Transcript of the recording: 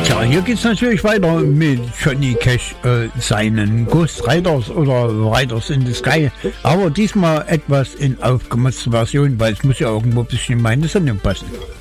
Tja, hier geht's natürlich weiter mit Johnny Cash, seinen Ghost Riders oder Riders in the Sky. Aber diesmal etwas in aufgemotzter Version, weil es muss ja irgendwo ein bisschen in meine Sendung passen.